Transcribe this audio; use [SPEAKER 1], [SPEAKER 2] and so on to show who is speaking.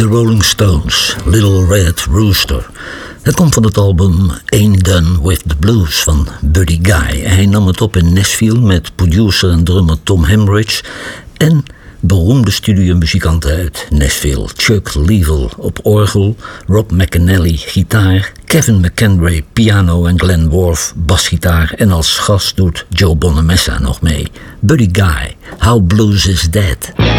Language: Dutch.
[SPEAKER 1] The Rolling Stones, Little Red Rooster. Het komt van het album Ain't Done With The Blues van Buddy Guy. Hij nam het op in Nashville met producer en drummer Tom Hemrich en beroemde studiomuzikanten uit Nashville. Chuck Leavell op orgel, Rob McAnally gitaar, Kevin McKendry piano en Glenn Worf basgitaar en als gast doet Joe Bonamessa nog mee. Buddy Guy, How Blues Is Dead.